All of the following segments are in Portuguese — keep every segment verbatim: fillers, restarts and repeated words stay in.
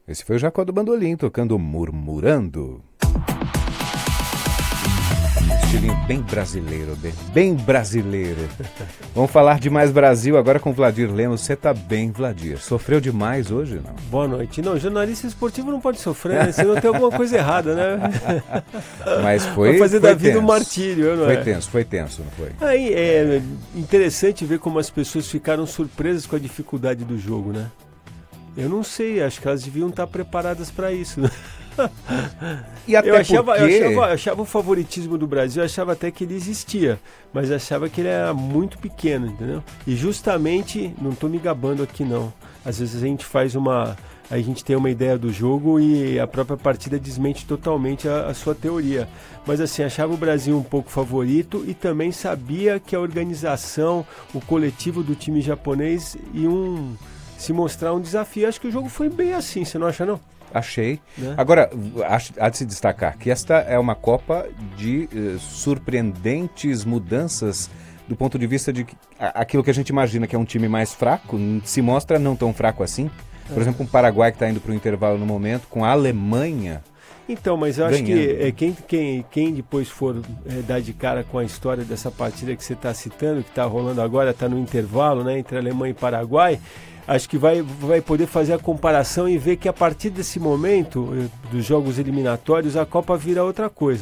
Esse foi o Jacó do Bandolim tocando Murmurando. Estilinho bem brasileiro, bem, bem brasileiro. Vamos falar de mais Brasil agora com Vladir Lemos. Você tá bem, Vladir? Sofreu demais hoje, não? Boa noite. Não, jornalista esportivo não pode sofrer, né? Senão tem alguma coisa errada, né? Mas foi Vai fazer foi da vida tenso. um martírio, não foi é? Foi tenso, foi tenso, não foi? Aí é interessante ver como as pessoas ficaram surpresas com a dificuldade do jogo, né? Eu não sei, acho que elas deviam estar preparadas para isso, né? E até eu, achava, porque... eu, achava, eu achava o favoritismo do Brasil, eu achava até que ele existia, mas achava que ele era muito pequeno, entendeu? E justamente, não estou me gabando aqui não, às vezes a gente faz uma, a gente tem uma ideia do jogo e a própria partida desmente totalmente a, a sua teoria, mas assim, achava o Brasil um pouco favorito e também sabia que a organização, o coletivo do time japonês iam se mostrar um desafio. Acho que o jogo foi bem assim, você não acha não? Achei. Né? Agora, há de se destacar que esta é uma Copa de uh, surpreendentes mudanças do ponto de vista de que, a, aquilo que a gente imagina que é um time mais fraco, se mostra não tão fraco assim. Por é. exemplo, com o Paraguai que está indo para o intervalo no momento, com a Alemanha. Então, mas eu acho ganhando. que é, quem, quem, quem depois for é, dar de cara com a história dessa partida que você está citando, que está rolando agora, está no intervalo, né, entre Alemanha e Paraguai, acho que vai, vai poder fazer a comparação e ver que a partir desse momento, dos jogos eliminatórios, a Copa vira outra coisa,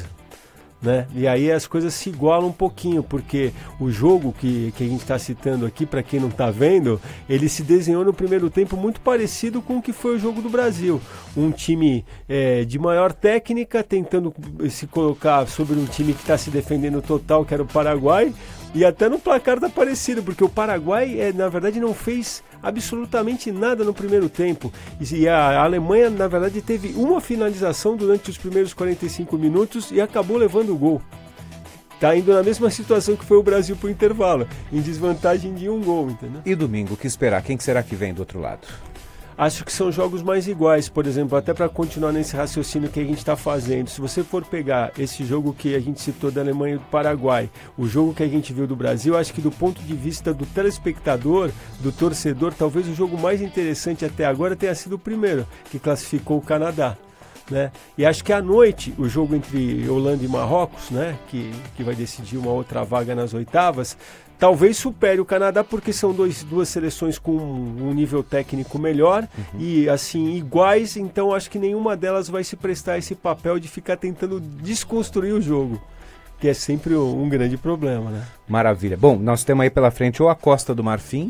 né? E aí as coisas se igualam um pouquinho, porque o jogo que, que a gente está citando aqui, para quem não está vendo, ele se desenhou no primeiro tempo muito parecido com o que foi o jogo do Brasil. Um time é, de maior técnica, tentando se colocar sobre um time que está se defendendo total, que era o Paraguai, e até no placar está parecido, porque o Paraguai, é, na verdade, não fez absolutamente nada no primeiro tempo. E a Alemanha, na verdade, teve uma finalização durante os primeiros quarenta e cinco minutos e acabou levando o gol. Está indo na mesma situação que foi o Brasil para o intervalo, em desvantagem de um gol, entendeu? E domingo, o que esperar? Quem que será que vem do outro lado? Acho que são jogos mais iguais, por exemplo, até para continuar nesse raciocínio que a gente está fazendo. Se você for pegar esse jogo que a gente citou da Alemanha e do Paraguai, o jogo que a gente viu do Brasil, acho que do ponto de vista do telespectador, do torcedor, talvez o jogo mais interessante até agora tenha sido o primeiro, que classificou o Canadá. Né? E acho que à noite, o jogo entre Holanda e Marrocos, né, que, que vai decidir uma outra vaga nas oitavas, talvez supere o Canadá, porque são dois, duas seleções com um nível técnico melhor uhum. e assim iguais, então acho que nenhuma delas vai se prestar a esse papel de ficar tentando desconstruir o jogo, que é sempre um grande problema, né? Maravilha. Bom, nós temos aí pela frente ou a Costa do Marfim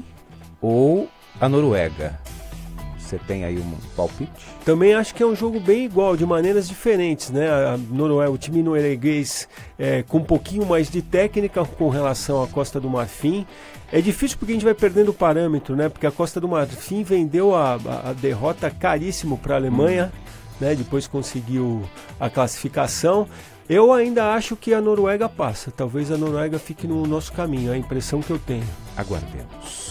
ou a Noruega. Você tem aí um palpite? Também acho que é um jogo bem igual, de maneiras diferentes, né? A Noruega, o time norueguês é, com um pouquinho mais de técnica com relação à Costa do Marfim. É difícil porque a gente vai perdendo o parâmetro, né? Porque a Costa do Marfim vendeu a, a, a derrota caríssimo para a Alemanha, hum. né? Depois conseguiu a classificação. Eu ainda acho que a Noruega passa. Talvez a Noruega fique no nosso caminho, é a impressão que eu tenho. Aguardemos.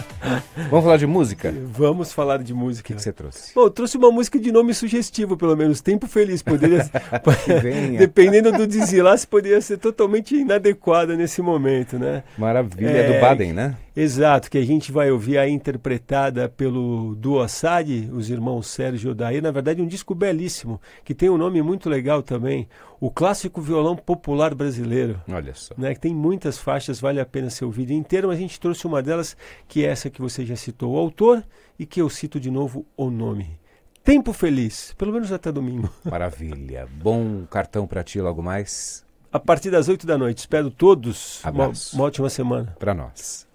Vamos falar de música? Vamos falar de música. O que, que você trouxe? Bom, eu trouxe uma música de nome sugestivo, pelo menos. Tempo Feliz. Poderia, dependendo do desenlace, poderia ser totalmente inadequada nesse momento, né? Maravilha, é do Baden, né? Exato, que a gente vai ouvir aí interpretada pelo Duo Assad, os irmãos Sérgio e Odair. Na verdade, um disco belíssimo, que tem um nome muito legal também, o Clássico Violão Popular Brasileiro. Olha só. Né, que tem muitas faixas, vale a pena ser ouvido inteiro, mas a gente trouxe uma delas, que é essa que você já citou, o autor, e que eu cito de novo o nome. Tempo Feliz, pelo menos até domingo. Maravilha. Bom cartão para ti logo mais. A partir das oito da noite. Espero todos. Abraço. Uma, uma ótima semana. Para nós.